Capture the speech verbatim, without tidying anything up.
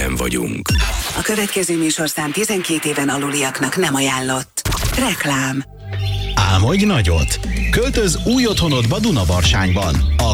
helyen vagyunk. A következő műsorszám tizenkét éven aluliaknak nem ajánlott. Reklám. Álmodj nagyot! Költöz új otthonodba Dunavarsányban. A